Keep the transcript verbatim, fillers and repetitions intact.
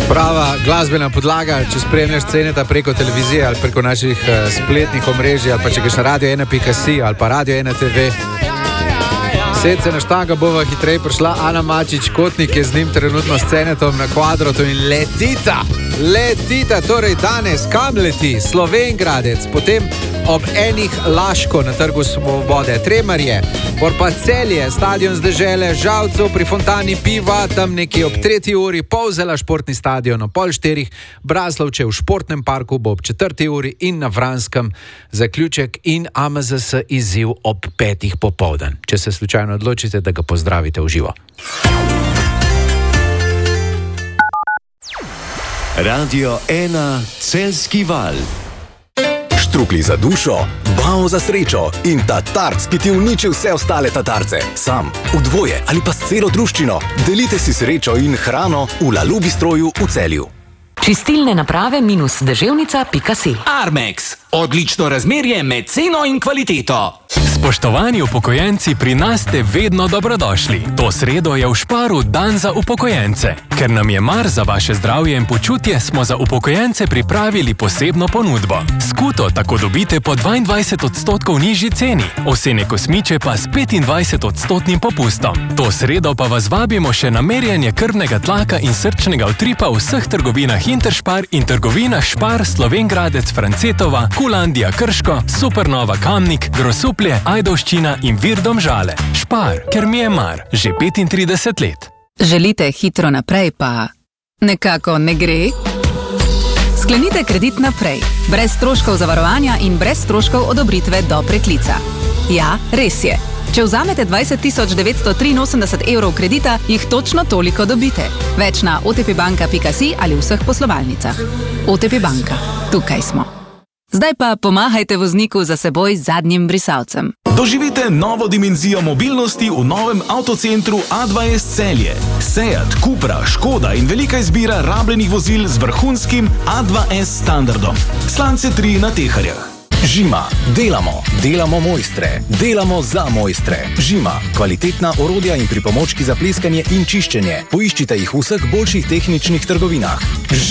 Prava glasbena podlaga, če spremljaš Ceneta preko televizije ali preko naših uh, spletnih omrežij ali pa če greš na radio ena pika si ali pa radio ena te ve. Sedce na štanga bova hitreje prišla Ana Mačič Kotnik je z njim trenutno s Cenetom na kvadrotu in letita, letita, torej danes kam leti? Slovenj Gradec, potem ob enih Laško na Trgu Svobode, Tremarje, pol pa Celje, stadion z dežele, Žalcev pri Fontani piva, tam nekje ob tretji uri, Polzela športni stadion ob pol štirih, Braslovče v športnem parku bo ob četrti uri in na Vranskem zaključek in A M Z S izziv ob petih popoldan. Če se slučajno odločite, da ga pozdravite v živo. Radio ena Celjski val. Štrukli za dušo, bao za srečo in tatarc, ki ti uniči vse ostale tatarce. Sam, v dvoje ali pa s celo druščino. Delite si srečo in hrano v Lalu Bistroju v Celju. Čistilne naprave minus deževnica pika si. Armex. Odlično razmerje med ceno in kvaliteto. Spoštovani upokojenci, pri nas ste vedno dobrodošli. To sredo je v Šparu dan za upokojence. Ker nam je mar za vaše zdravje in počutje, smo za upokojence pripravili posebno ponudbo. Skuto tako dobite po dvaindvajset odstotkov nižji ceni, ovsene kosmiče pa s petindvajset odstotnim popustom. To sredo pa vas vabimo še na merjanje krvnega tlaka in srčnega utripa v vseh trgovinah Interšpar in trgovinah Špar, Slovenj Gradec, Francetova, Kulandija Krško, Supernova Kamnik, Grosuplje, Ajdovščina in Vir Domžale. Špar, ker mi je mar, že petintrideset let. Želite hitro naprej, pa nekako ne gre? Sklenite kredit naprej, brez stroškov zavarovanja in brez stroškov odobritve do preklica. Ja, res je. Če vzamete dvajset tisoč devetsto triinosemdeset evrov kredita, jih točno toliko dobite. Več na o te pe banka pika si ali vseh poslovalnicah. O te pe banka. Tukaj smo. Zdaj pa pomahajte vozniku za seboj z zadnjim brisalcem. Doživite novo dimenzijo mobilnosti v novem avtocentru A dva S Celje. Seat, Cupra, Škoda in velika izbira rabljenih vozil z vrhunskim A dva S standardom. Slance tri na Teharjah. Žima. Delamo. Delamo mojstre. Delamo za mojstre. Žima. Kvalitetna orodja in pripomočki za pleskanje in čiščenje. Poiščite jih v vseh boljših tehničnih trgovinah.